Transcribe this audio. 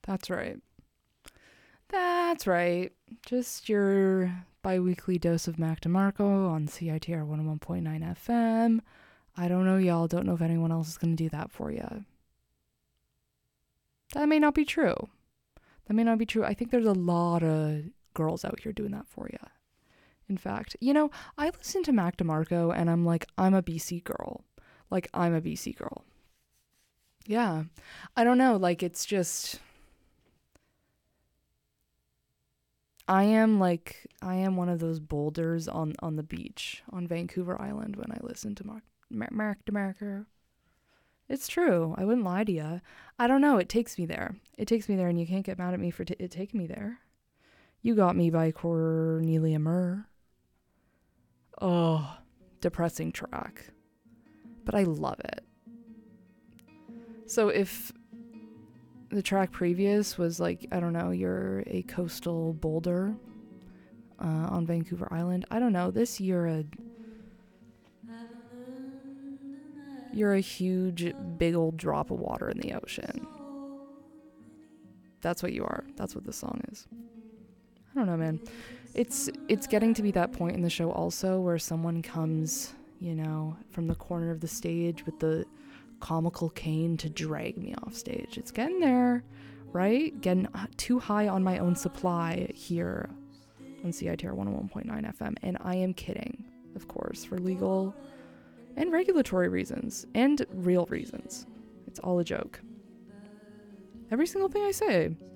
That's right. That's right. Just your bi-weekly dose of Mac DeMarco on CITR 101.9 FM. I don't know, y'all. Don't know if anyone else is going to do that for you. That may not be true. That may not be true. I think there's a lot of girls out here doing that for you. In fact, I listen to Mac DeMarco and I'm like, I'm a BC girl. Like, I'm a BC girl. Yeah. I don't know. Like, it's just... I am one of those boulders on the beach on Vancouver Island when I listen to Mac DeMarco. It's true. I wouldn't lie to you. I don't know. It takes me there. It takes me there, and you can't get mad at me for it taking me there. You Got Me by Cornelia Murr. Oh, depressing track. But I love it. So if the track previous was like, I don't know, you're a coastal boulder on Vancouver Island. I don't know. This you're a huge, big old drop of water in the ocean. That's what you are. That's what this song is. I don't know, man. It's getting to be that point in the show also where someone comes, from the corner of the stage with the comical cane to drag me off stage. It's getting there, right? Getting too high on my own supply here on CITR 101.9 FM. And I am kidding, of course, for legal and regulatory reasons and real reasons. It's all a joke. Every single thing I say.